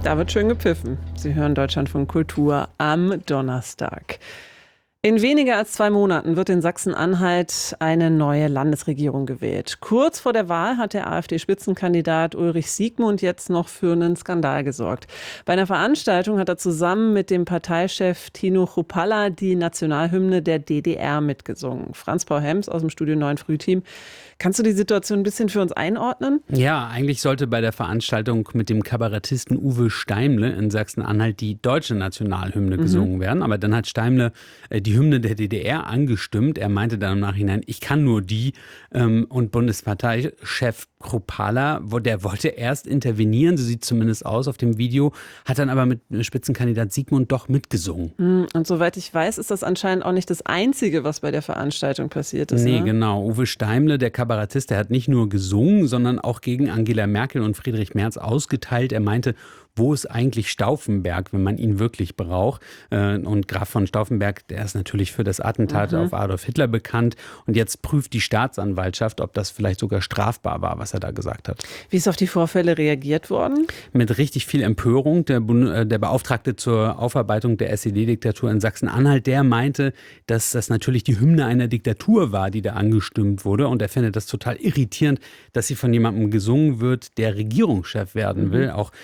Da wird schön gepfiffen. Sie hören Deutschlandfunk Kultur am Donnerstag. In weniger als 2 Monaten wird in Sachsen-Anhalt eine neue Landesregierung gewählt. Kurz vor der Wahl hat der AfD-Spitzenkandidat Ulrich Siegmund jetzt noch für einen Skandal gesorgt. Bei einer Veranstaltung hat er zusammen mit dem Parteichef Tino Chrupalla die Nationalhymne der DDR mitgesungen. Franz-Paul Hems aus dem Studio 9 Frühteam. Kannst du die Situation ein bisschen für uns einordnen? Ja, eigentlich sollte bei der Veranstaltung mit dem Kabarettisten Uwe Steimle in Sachsen-Anhalt die deutsche Nationalhymne gesungen werden. Aber dann hat Steimle die Hymne der DDR angestimmt. Er meinte dann im Nachhinein, ich kann nur die. Und Bundesparteichef Chrupalla, der wollte erst intervenieren, so sieht zumindest aus auf dem Video, hat dann aber mit Spitzenkandidat Siegmund doch mitgesungen. Und soweit ich weiß, ist das anscheinend auch nicht das Einzige, was bei der Veranstaltung passiert ist. Nee, ne? genau. Uwe Steimle, der Kabarettist, der hat nicht nur gesungen, sondern auch gegen Angela Merkel und Friedrich Merz ausgeteilt. Er meinte, wo ist eigentlich Stauffenberg, wenn man ihn wirklich braucht? Und Graf von Stauffenberg, der ist natürlich für das Attentat auf Adolf Hitler bekannt. Und jetzt prüft die Staatsanwaltschaft, ob das vielleicht sogar strafbar war, was er da gesagt hat. Wie ist auf die Vorfälle reagiert worden? Mit richtig viel Empörung. Der Beauftragte zur Aufarbeitung der SED-Diktatur in Sachsen-Anhalt, der meinte, dass das natürlich die Hymne einer Diktatur war, die da angestimmt wurde. Und er findet das total irritierend, dass sie von jemandem gesungen wird, der Regierungschef werden will. Auch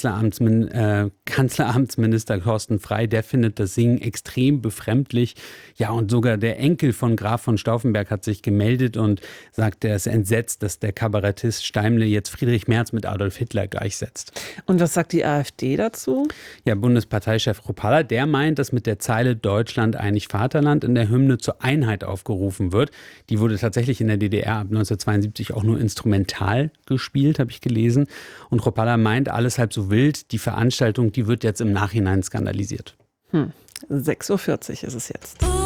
Kanzleramtsminister Thorsten Frey, der findet das Singen extrem befremdlich. Ja, und sogar der Enkel von Graf von Stauffenberg hat sich gemeldet und sagt, er ist entsetzt, dass der Kabarettist Steimle jetzt Friedrich Merz mit Adolf Hitler gleichsetzt. Und was sagt die AfD dazu? Ja, Bundesparteichef Chrupalla, der meint, dass mit der Zeile Deutschland einig Vaterland in der Hymne zur Einheit aufgerufen wird. Die wurde tatsächlich in der DDR ab 1972 auch nur instrumental gespielt, habe ich gelesen. Und Chrupalla meint, alles halb so wild. Die Veranstaltung, die wird jetzt im Nachhinein skandalisiert. 6:40 Uhr ist es jetzt.